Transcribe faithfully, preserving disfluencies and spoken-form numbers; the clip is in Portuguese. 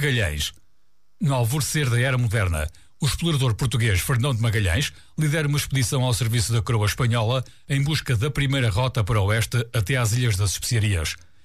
Magalhães. No alvorecer da era moderna, o explorador português Fernão de Magalhães lidera uma expedição ao serviço da coroa espanhola em busca da primeira rota para o oeste até às Ilhas das Especiarias.